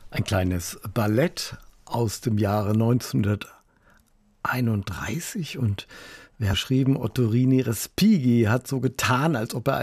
Ein kleines Ballett aus dem Jahre 1931 und wer geschrieben, Otto Rini Respighi hat so getan, als ob er